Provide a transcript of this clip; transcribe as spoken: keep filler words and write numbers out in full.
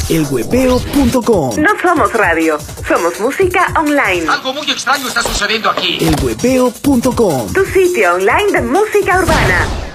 el webeo punto com. No somos radio, somos música online. Algo muy extraño está sucediendo aquí. el webeo punto com. Tu sitio online de música urbana.